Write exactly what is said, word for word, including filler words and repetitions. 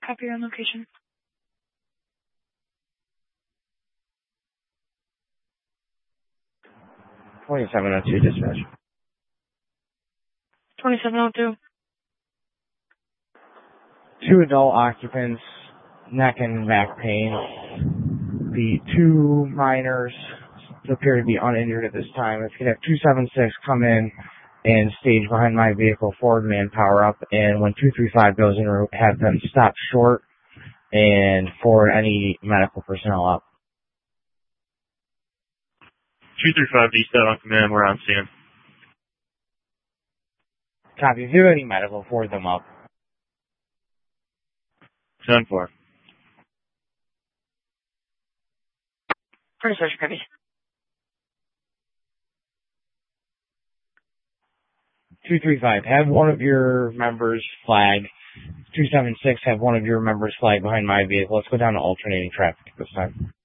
Copy on location. twenty-seven oh two dispatch. twenty-seven oh two. Two adult occupants, neck and back pain. The two minors appear to be uninjured at this time. If you could have two seven six come in and stage behind my vehicle, forward man power up, and when two three five goes in, have them stop short and forward any medical personnel up. two three five D set on command, we're on scene. Copy. If you have any medical, forward them up. ten four. Pretty search, copy. two three five, have one of your members flag. two seven six, have one of your members flag behind my vehicle. Let's go down to alternating traffic this time.